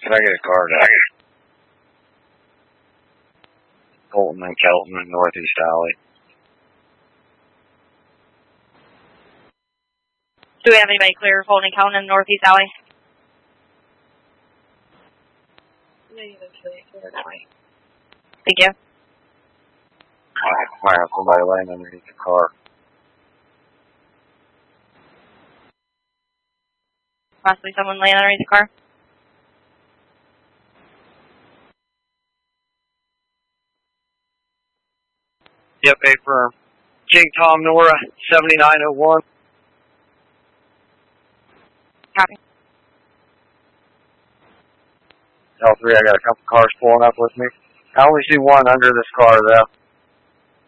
Can I get a card out? Colton and Kelton in Northeast Alley. Do we have anybody clear Colton and Kelton in Northeast Alley? Thank you. Might have somebody laying underneath the car. Possibly someone laying underneath the car. Yep, A firm. King Tom Nora, 7901. Copy. L3, I got a couple cars pulling up with me. I only see one under this car, though.